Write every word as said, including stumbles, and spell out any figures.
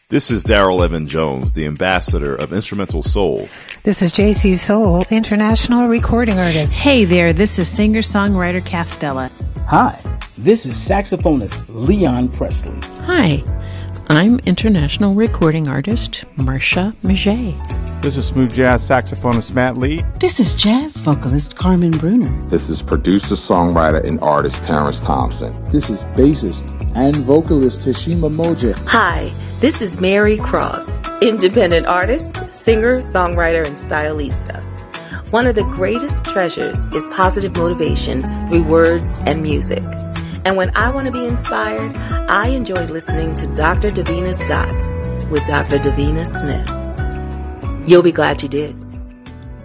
This is Daryl Evan Jones, the ambassador of Instrumental Soul. This is J C Soul, international recording artist. Hey there, this is singer-songwriter Castella. Hi, this is saxophonist Leon Presley. Hi, I'm international recording artist Marcia Maget. This is smooth jazz saxophonist Matt Lee. This is jazz vocalist Carmen Bruner. This is producer, songwriter, and artist Terrence Thompson. This is bassist and vocalist Hashima Moja. Hi, this is Mary Cross, independent artist, singer, songwriter, and stylista. One of the greatest treasures is positive motivation through words and music. And when I want to be inspired, I enjoy listening to Doctor Davina's Dots with Doctor Davina Smith. You'll be glad you did.